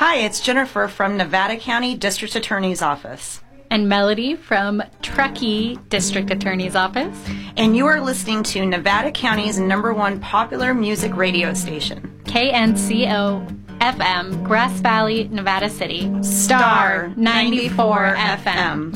Hi, it's Jennifer from Nevada County District Attorney's Office. And Melody from Truckee District Attorney's Office. And you are listening to Nevada County's #1 popular music radio station. KNCO FM, Grass Valley, Nevada City. Star 94 FM.